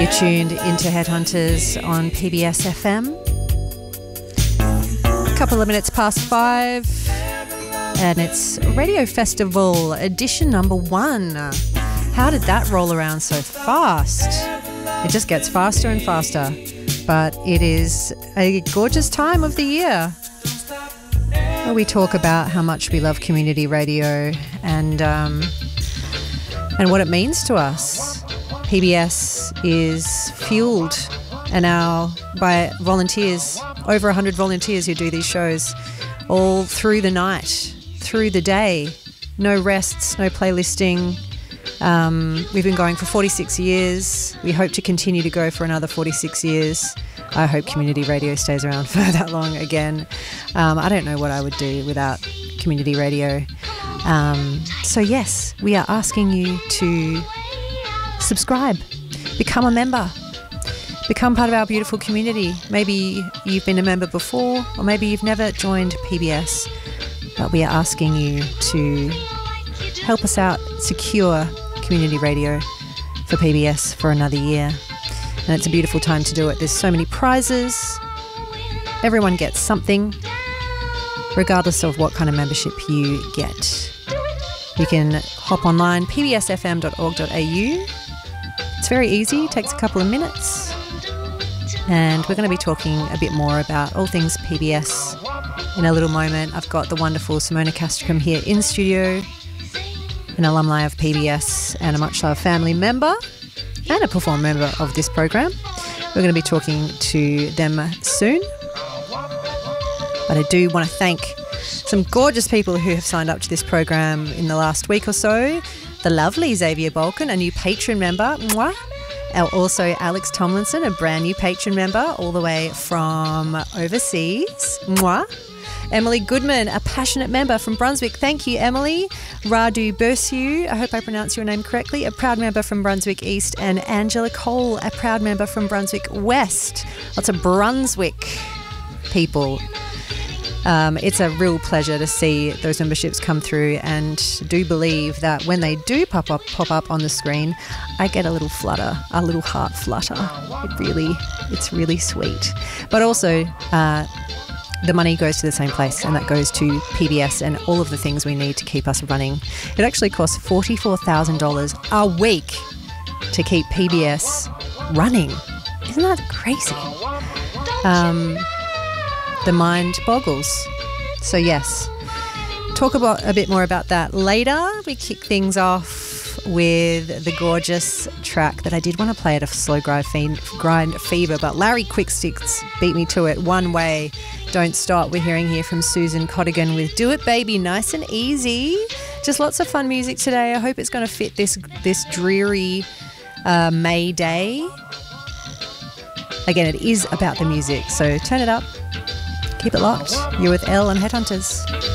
You're tuned into Headhunters on PBS FM. A couple of minutes past 5, and it's Radio Festival edition number 1. How did that roll around so fast? It just gets faster and faster, but it is a gorgeous time of the year where we talk about how much we love community radio and what it means to us. PBS is fueled by volunteers, over 100 volunteers who do these shows all through the night, through the day. No rests, no playlisting. We've been going for 46 years. We hope to continue to go for another 46 years. I hope community radio stays around for that long again. I don't know what I would do without community radio. So yes, we are asking you to subscribe, become a member, become part of our beautiful community. Maybe you've been a member before, or maybe you've never joined PBS, but we are asking you to help us out, secure community radio for PBS for another year. And it's a beautiful time to do it. There's so many prizes. Everyone gets something, regardless of what kind of membership you get. You can hop online, pbsfm.org.au. It's very easy, takes a couple of minutes. And we're going to be talking a bit more about all things PBS in a little moment. I've got the wonderful Simona Castricum here in studio, an alumni of PBS and a Much Love family member and a performer member of this program. We're going to be talking to them soon. But I do want to thank some gorgeous people who have signed up to this program in the last week or so. The lovely Xavier Balkan, a new patron member. Mwah. Also Alex Tomlinson, a brand new patron member all the way from overseas. Mwah. Emily Goodman, a passionate member from Brunswick. Thank you, Emily. Radu Bursiu, I hope I pronounced your name correctly, a proud member from Brunswick East. And Angela Cole, a proud member from Brunswick West. Lots of Brunswick people. It's a real pleasure to see those memberships come through, and do believe that when they do pop up on the screen, I get a little flutter, a little heart flutter. It's really sweet. But also, the money goes to the same place, and that goes to PBS and all of the things we need to keep us running. It actually costs $44,000 a week to keep PBS running. Isn't that crazy? The mind boggles. So yes, talk about a bit more about that later. We kick things off with the gorgeous track that I did want to play at a slow grind fever, but Larry Quicksticks beat me to it. One Way, Don't Stop. We're hearing here from Susan Cottigan with Do It Baby, nice and easy. Just lots of fun music today. I hope it's going to fit this dreary May day. Again, it is about the music, so turn it up. Keep it locked. You're with Elle on Headhunters.